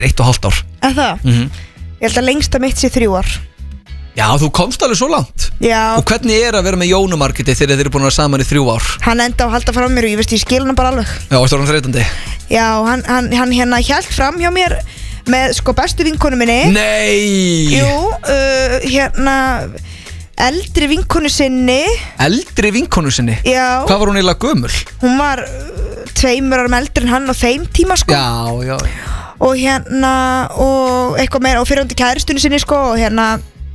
1,5 ár. En það? Ég held að lengsta mitt sé 3 ár. Já, þú komst alveg svo langt. Já. Og hvernig að vera með Jónu Margréti þegar þeir eru búin að vera saman í 3 ár? Hann enda að halda fram mér og ég skil hann bara alveg. Já, varstu orðinn þreytandi? Já, hann hérna hélt fram hjá mér með sko bestu vinkonu minni. Nei! Jú, hérna eldri vinkonu sinni. Eldri vinkonu sinni? Já. Hvað var hún eiginlega gömul? Hún var 2 árum eldri en hann á þeim tíma sko. Já. Og hérna og eitthvað meira og fyrrandi kæristunni sinni sko og hérna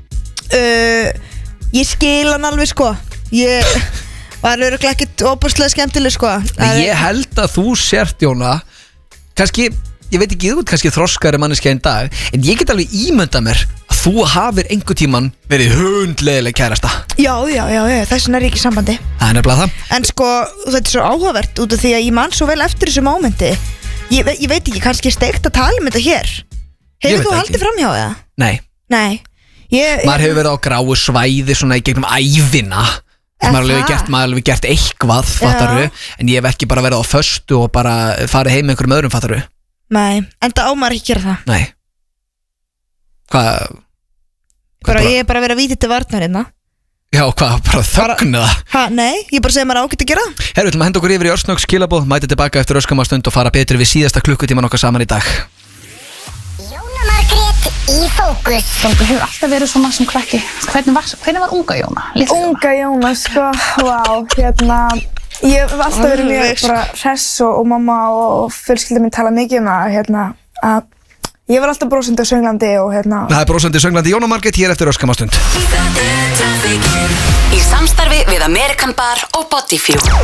ég skil hann alveg sko. Ég var örugglega ekkert óbúrslega skemmtileg sko. Ég held að þú sért Jóna kannski, ég veit ekki, þú ert kannski þroskari manneskja en dag, en ég get alveg ímyndað mér að þú hafir einhvern tímann verið hundleiðileg kærasta. Já, þess vegna er ég ekki í sambandi. Það er nefnilega það. En sko, þetta er svo áhugavert út af því að ég man svo vel eftir þessu mómenti. Ég veit ekki, kannski steikt að tala um þetta hér. Hefur þú haldið framhjá það? Nei. Maður hefur verið á gráu svæði svona í gegnum ævina. Maður hefur alveg gert eitthvað, fattaru. En ég hef ekki bara verið á föstu og bara farið heim með einhverjum öðrum, fattaru. Nei, en það á maður ekki gera það. Nei. Hvað? Ég er bara verið að víti til varnar hérna. Já, hvað? Bara þögnu það? Nei, ég bara segja maður ágætt að gera. Herru, við ætlum að henda okkur yfir í örsnögg skilaboð, mæti tilbaka eftir örskamma stund og fara betri við síðasta klukkutíman okkar saman í dag. Jóna Margrét í fókus. Þú hefur alltaf verið svona sem krakki. Hvernig var unga Jóna? Unga Jóna, sko, hérna ég hef alltaf verið mjög bara hress og mamma og fjölskylda mín tala mikið um það, hérna að ég var alltaf brósandi og sönglandi og hérna. Það er brósandi sönglandi Jóna Margrét hér eftir örskamma stund. Í samstarfi við American Bar og Bodyfew.